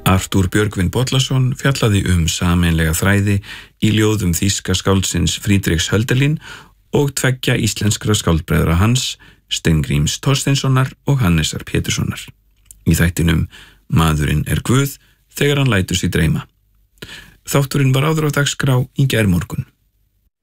Artúr Björgvin Bollason fjallaði sameinlega þræði í ljóðum þýska skáldsins Friedrichs Hölderlin og tveggja íslenskra skáldbræðra hans, Steingríms Thorsteinssonar og Hannesar Péturssonar. Í þættinum Maðurinn Guð þegar hann lætur sig dreyma. Þátturinn var áður á dagskrá í gærmorgun.